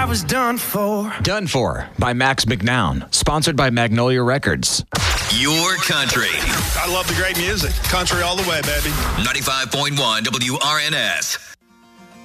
was done for. Done For by Max McNown. Sponsored by Magnolia Records. Your country. I love the great music. Country all the way, baby. 95.1 WRNS.